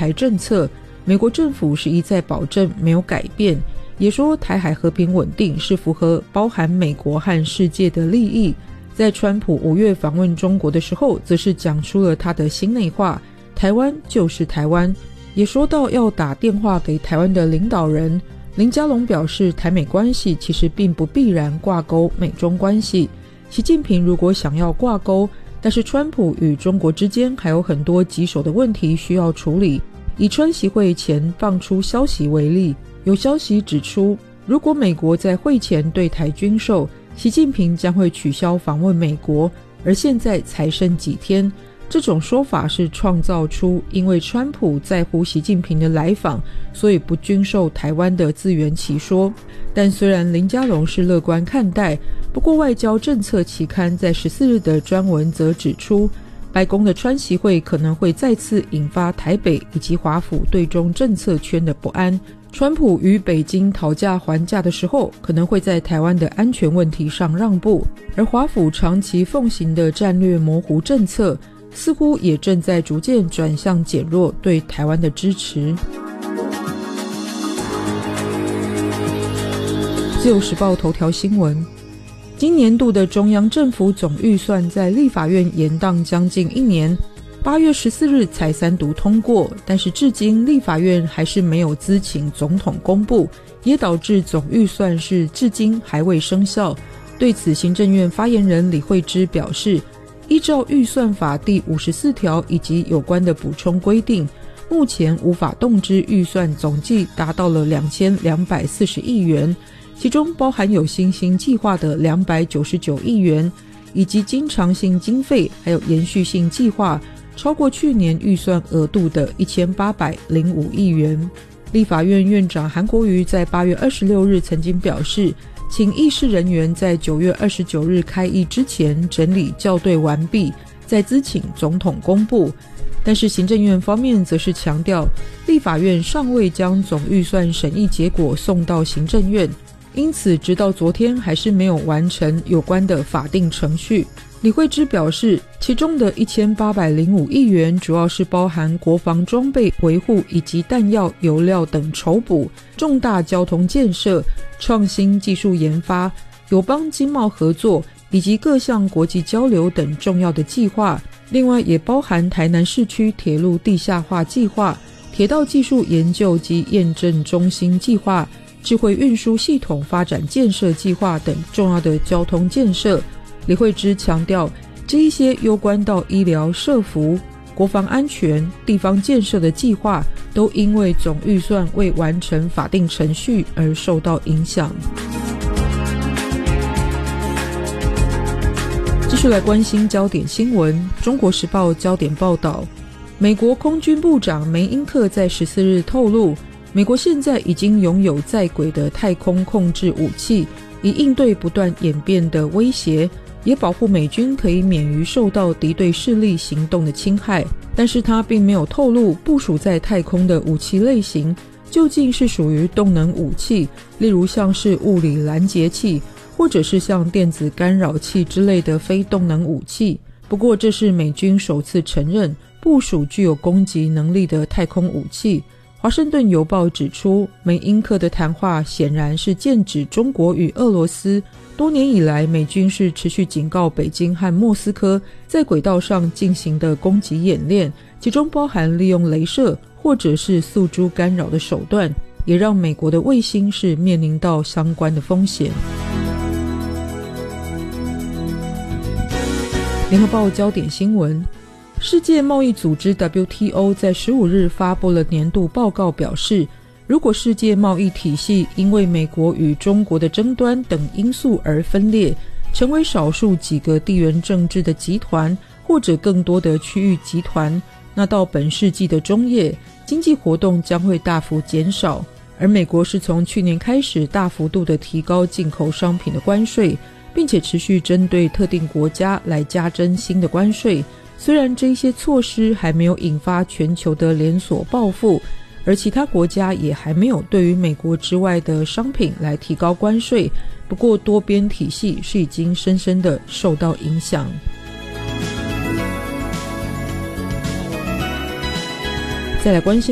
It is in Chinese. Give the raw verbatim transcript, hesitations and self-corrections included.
台政策，美国政府是一再保证没有改变，也说台海和平稳定是符合包含美国和世界的利益。在川普五月访问中国的时候，则是讲出了他的心内话，台湾就是台湾，也说到要打电话给台湾的领导人。林佳龙表示，台美关系其实并不必然挂钩美中关系，习近平如果想要挂钩，但是川普与中国之间还有很多棘手的问题需要处理。以川习会前放出消息为例，有消息指出，如果美国在会前对台军售，习近平将会取消访问美国，而现在才剩几天。这种说法是创造出因为川普在乎习近平的来访，所以不军售台湾的自圆其说。但虽然林佳龙是乐观看待，不过外交政策期刊在十四日的专文则指出，白宫的川习会可能会再次引发台北以及华府对中政策圈的不安。川普与北京讨价还价的时候，可能会在台湾的安全问题上让步，而华府长期奉行的战略模糊政策似乎也正在逐渐转向减弱对台湾的支持。自由时报头条新闻，今年度的中央政府总预算在立法院延宕将近一年，八月十四日才三读通过，但是至今立法院还是没有咨请总统公布，也导致总预算是至今还未生效。对此，行政院发言人李惠芝表示，依照预算法第五十四条以及有关的补充规定，目前无法动支预算总计达到了两千两百四十亿元，其中包含有新兴计划的两百九十九亿元，以及经常性经费还有延续性计划超过去年预算额度的一千八百零五亿元。立法院院长韩国瑜在八月二十六日曾经表示，请议事人员在九月二十九日开议之前整理校对完毕，再咨请总统公布。但是行政院方面则是强调，立法院尚未将总预算审议结果送到行政院，因此直到昨天还是没有完成有关的法定程序。李惠芝表示，其中的一千八百零五亿元主要是包含国防装备维护以及弹药、油料等筹补、重大交通建设、创新技术研发、友邦经贸合作以及各项国际交流等重要的计划，另外也包含台南市区铁路地下化计划、铁道技术研究及验证中心计划、智慧运输系统发展建设计划等重要的交通建设。李惠芝强调，这一些攸关到医疗、社福、国防安全、地方建设的计划，都因为总预算未完成法定程序而受到影响。继续来关心焦点新闻，中国时报焦点报道，美国空军部长梅因克在十四日透露，美国现在已经拥有在轨的太空控制武器，以应对不断演变的威胁，也保护美军可以免于受到敌对势力行动的侵害。但是他并没有透露部署在太空的武器类型究竟是属于动能武器，例如像是物理拦截器，或者是像电子干扰器之类的非动能武器。不过这是美军首次承认部署具有攻击能力的太空武器。华盛顿邮报指出，梅因克的谈话显然是剑指中国与俄罗斯。多年以来，美军是持续警告北京和莫斯科在轨道上进行的攻击演练，其中包含利用雷射或者是诉诸干扰的手段，也让美国的卫星是面临到相关的风险。联合报焦点新闻，世界贸易组织 W T O 在十五日发布了年度报告，表示如果世界贸易体系因为美国与中国的争端等因素而分裂，成为少数几个地缘政治的集团或者更多的区域集团，那到本世纪的中叶，经济活动将会大幅减少。而美国是从去年开始大幅度的提高进口商品的关税，并且持续针对特定国家来加征新的关税。虽然这些措施还没有引发全球的连锁报复，而其他国家也还没有对于美国之外的商品来提高关税，不过多边体系是已经深深的受到影响。再来关心